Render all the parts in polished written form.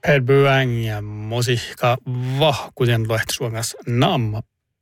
Herbyäng ja musiikka kuten luet suomessa namma.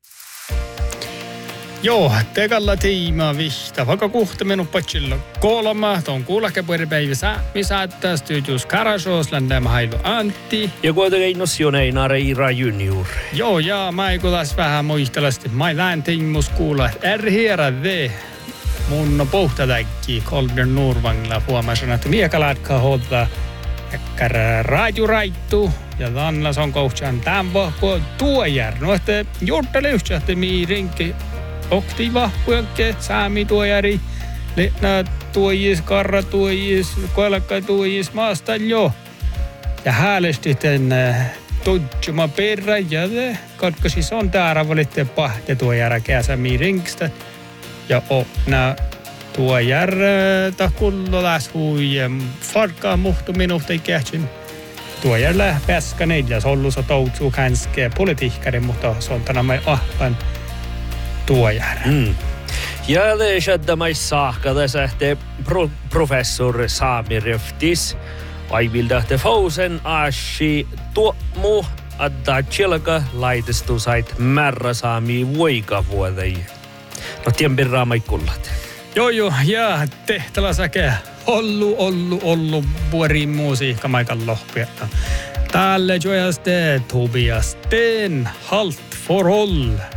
Joo, tekalla tiimaa vihta. Vaikka kuhta minun patsilla kolma, ton kuulakepuripäivissä, missä että studios Karasos, ländämä hailu Antti. Ja kuitenkin nosioneina Iira Junior. Joo, ja mä kuulas vähän muistelasti. Mä lääntiin mus kuulla, erhierä mun pohtatäkki Kolbjörn Nurvangla huomasin, että miekalaatkaa hodda radiuraittu ja tannas on kohtsan tämän vahvoa tuojär. No, että juurtele yhtään, että mii rinki okti vahvojakke, saami tuojäri, lehna tuojis, karra tuojis, kolakka tuojis, maasta jo. Ja häälesti tämän tutsuma perä ja koska siis on täällä valitte pahte tuojärä käsä mii rinkistä. Ja nää tuojär kullolas huijem farkaa muhtu minuutin kähtsin. Tuojärllä pääskä neljäs ollussa toutsuu känskeen politiikkari, mutta se on tänä ahpan tuojär. Ja leisä mais saakka tässä professor Sami Röftis. Aivilda Fousen ashi tuomu adda chilka laitestu sait märra saami voikavuodei. No tien birraa maikkullat. Joo, ja tehtävä säke ollu vuori musiikka maikan lohpia. Täällä jojaste Tobias Sten, Halt for all.